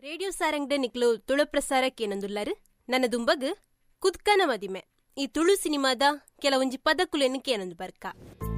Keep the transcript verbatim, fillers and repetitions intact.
radio ಸಾರಂಗ್ಡೆ ನಿಕ್ಲು Tulu ಪ್ರಸಾರಕ್ಕೆ ಏನಂದುಲ್ಲಾರು ನನ್ನ ದುಂಬಗ್ ಕುದ್ಕನ ಮದಿಮೆ ಈ ತುಳು ಸಿನಿಮಾದ ಕೆಲವೊಂಜಿ ಪದಕುಲೆನಕ್ಕೆ ಏನಂದು ಬರ್ಕ